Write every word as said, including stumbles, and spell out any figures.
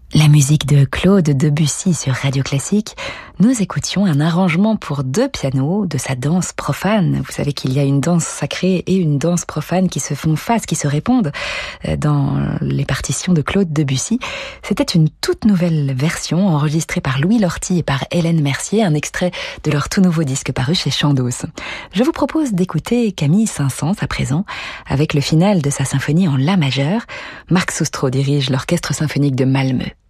La musique de Claude Debussy sur Radio Classique, nous écoutions un arrangement pour deux pianos de sa danse profane. Vous savez qu'il y a une danse sacrée et une danse profane qui se font face, qui se répondent dans les partitions de Claude Debussy. C'était une toute nouvelle version enregistrée par Louis Lorty et par Hélène Mercier, un extrait de leur tout nouveau disque paru chez Chandos. Je vous propose d'écouter Camille Saint-Saëns à présent, avec le final de sa symphonie en La majeur. Marc Soustro dirige l'orchestre symphonique de Malmö.